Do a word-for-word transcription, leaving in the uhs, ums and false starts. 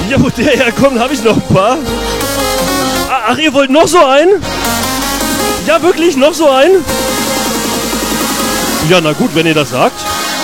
Ja, wo der herkommt, habe ich noch ein paar. Ach, ihr wollt noch so einen? Ja, wirklich, noch so einen? Ja, na gut, wenn ihr das sagt.